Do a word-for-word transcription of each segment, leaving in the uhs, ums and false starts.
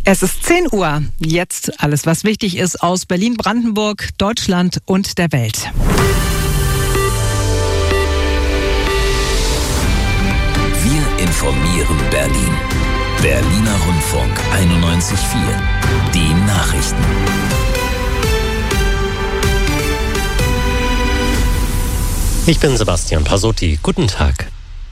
Es ist zehn Uhr. Jetzt alles, was wichtig ist aus Berlin, Brandenburg, Deutschland und der Welt. Wir informieren Berlin. Berliner Rundfunk einundneunzig Komma vier. Die Nachrichten. Ich bin Sebastian Pasotti. Guten Tag.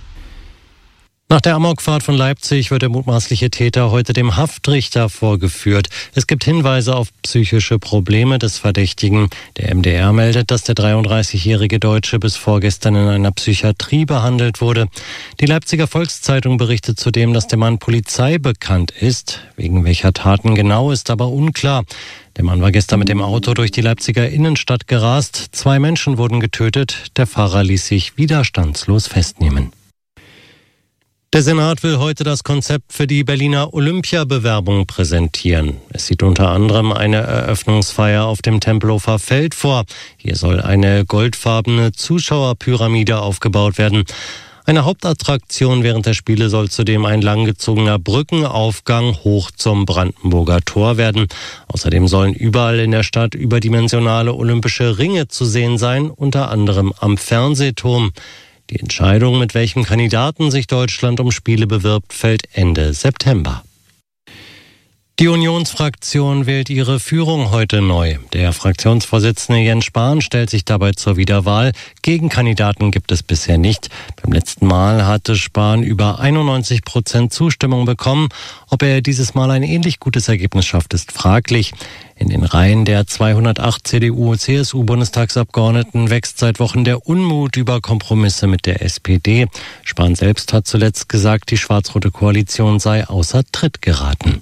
Nach der Amokfahrt von Leipzig wird der mutmaßliche Täter heute dem Haftrichter vorgeführt. Es gibt Hinweise auf psychische Probleme des Verdächtigen. Der M D R meldet, dass der dreiunddreißigjährige Deutsche bis vorgestern in einer Psychiatrie behandelt wurde. Die Leipziger Volkszeitung berichtet zudem, dass der Mann Polizei bekannt ist. Wegen welcher Taten genau, ist aber unklar. Der Mann war gestern mit dem Auto durch die Leipziger Innenstadt gerast. Zwei Menschen wurden getötet. Der Fahrer ließ sich widerstandslos festnehmen. Der Senat will heute das Konzept für die Berliner Olympiabewerbung präsentieren. Es sieht unter anderem eine Eröffnungsfeier auf dem Tempelhofer Feld vor. Hier soll eine goldfarbene Zuschauerpyramide aufgebaut werden. Eine Hauptattraktion während der Spiele soll zudem ein langgezogener Brückenaufgang hoch zum Brandenburger Tor werden. Außerdem sollen überall in der Stadt überdimensionale olympische Ringe zu sehen sein, unter anderem am Fernsehturm. Die Entscheidung, mit welchem Kandidaten sich Deutschland um Spiele bewirbt, fällt Ende September. Die Unionsfraktion wählt ihre Führung heute neu. Der Fraktionsvorsitzende Jens Spahn stellt sich dabei zur Wiederwahl. Gegenkandidaten gibt es bisher nicht. Beim letzten Mal hatte Spahn über einundneunzig Prozent Zustimmung bekommen. Ob er dieses Mal ein ähnlich gutes Ergebnis schafft, ist fraglich. In den Reihen der zweihundertacht C D U- C S U-Bundestagsabgeordneten wächst seit Wochen der Unmut über Kompromisse mit der S P D. Spahn selbst hat zuletzt gesagt, die schwarz-rote Koalition sei außer Tritt geraten.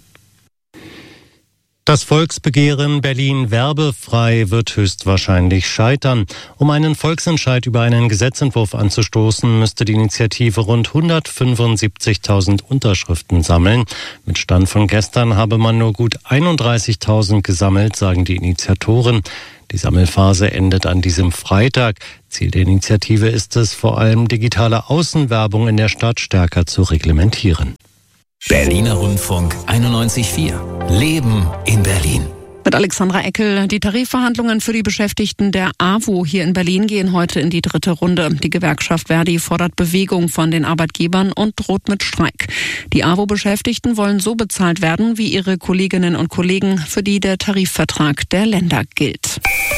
Das Volksbegehren Berlin werbefrei wird höchstwahrscheinlich scheitern. Um einen Volksentscheid über einen Gesetzentwurf anzustoßen, müsste die Initiative rund hundertfünfundsiebzigtausend Unterschriften sammeln. Mit Stand von gestern habe man nur gut einunddreißigtausend gesammelt, sagen die Initiatoren. Die Sammelphase endet an diesem Freitag. Ziel der Initiative ist es, vor allem digitale Außenwerbung in der Stadt stärker zu reglementieren. Berliner Rundfunk einundneunzig Komma vier. Leben in Berlin. Mit Alexandra Eckel. Die Tarifverhandlungen für die Beschäftigten der A W O hier in Berlin gehen heute in die dritte Runde. Die Gewerkschaft Verdi fordert Bewegung von den Arbeitgebern und droht mit Streik. Die A W O-Beschäftigten wollen so bezahlt werden wie ihre Kolleginnen und Kollegen, für die der Tarifvertrag der Länder gilt.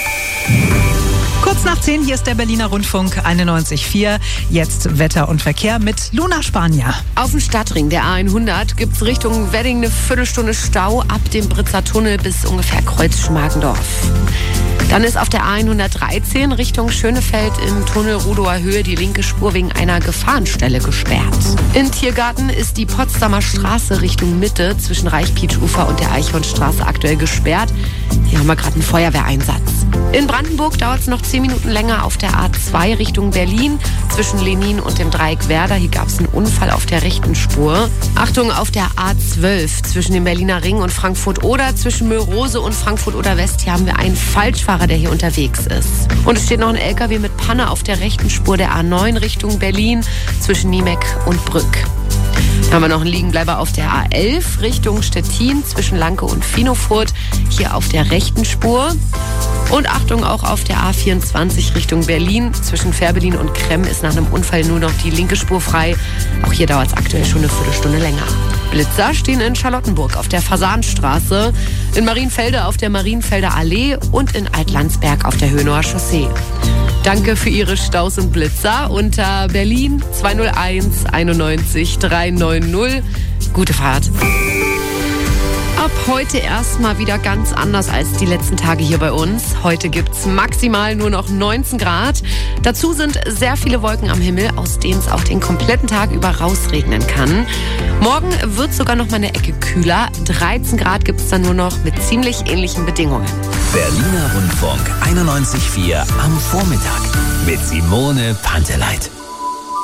Kurz nach zehn, hier ist der Berliner Rundfunk einundneunzig Komma vier. Jetzt Wetter und Verkehr mit Luna Spanier. Auf dem Stadtring der A hundert gibt es Richtung Wedding eine Viertelstunde Stau ab dem Britzer Tunnel bis ungefähr Kreuz-Schmargendorf. Dann ist auf der A hundertdreizehn Richtung Schönefeld im Tunnel Rudower Höhe die linke Spur wegen einer Gefahrenstelle gesperrt. In Tiergarten ist die Potsdamer Straße Richtung Mitte zwischen Reichpietsch-Ufer und der Eichhornstraße aktuell gesperrt. Hier haben wir gerade einen Feuerwehreinsatz. In Brandenburg dauert es noch zehn Minuten länger auf der A zwei Richtung Berlin zwischen Lenin und dem Dreieck Werder. Hier gab es einen Unfall auf der rechten Spur. Achtung, auf der A zwölf zwischen dem Berliner Ring und Frankfurt-Oder, zwischen Möhrose und Frankfurt-Oder-West. Hier haben wir einen Falschfahrer, der hier unterwegs ist. Und es steht noch ein L K W mit Panne auf der rechten Spur der A neun Richtung Berlin zwischen Niemek und Brück. Dann haben wir noch einen Liegenbleiber auf der A elf Richtung Stettin zwischen Lanke und Finofurt, hier auf der rechten Spur. Und Achtung, auch auf der A vierundzwanzig Richtung Berlin zwischen Fährberlin und Kremm ist nach einem Unfall nur noch die linke Spur frei. Auch hier dauert es aktuell schon eine Viertelstunde länger. Blitzer stehen in Charlottenburg auf der Fasanstraße, in Marienfelde auf der Marienfelder Allee und in Altlandsberg auf der Hönower Chaussee. Danke für Ihre Staus und Blitzer unter Berlin zwei null eins einundneunzig dreihundertneunzig. Gute Fahrt. Ab heute erstmal wieder ganz anders als die letzten Tage hier bei uns. Heute gibt's maximal nur noch neunzehn Grad. Dazu sind sehr viele Wolken am Himmel, aus denen es auch den kompletten Tag über rausregnen kann. Morgen wird sogar noch mal eine Ecke kühler. dreizehn Grad gibt's dann nur noch mit ziemlich ähnlichen Bedingungen. Berliner Rundfunk einundneunzig Komma vier am Vormittag mit Simone Panteleit.